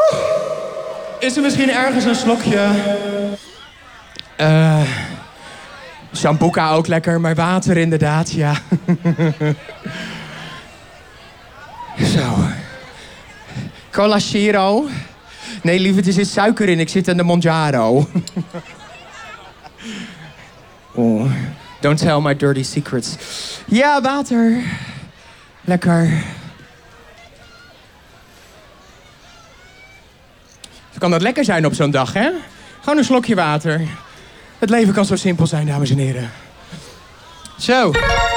Is er misschien ergens een slokje? Sambuca ook lekker, maar water inderdaad, ja. Zo. Cola Zero. Nee, lieverd, er zit suiker in. Ik zit aan de Monjaro. Oh, don't tell my dirty secrets. Ja, water. Lekker. Kan dat lekker zijn op zo'n dag, hè? Gewoon een slokje water. Het leven kan zo simpel zijn, dames en heren. Zo.